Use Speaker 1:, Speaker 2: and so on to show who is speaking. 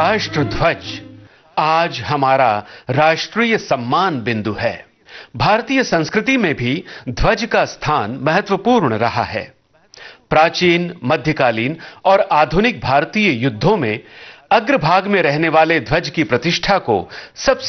Speaker 1: राष्ट्र ध्वज आज हमारा राष्ट्रीय सम्मान बिंदु है। भारतीय संस्कृति में भी ध्वज का स्थान महत्वपूर्ण रहा है। प्राचीन, मध्यकालीन और आधुनिक भारतीय युद्धों में अग्रभाग में रहने वाले ध्वज की प्रतिष्ठा को सबसे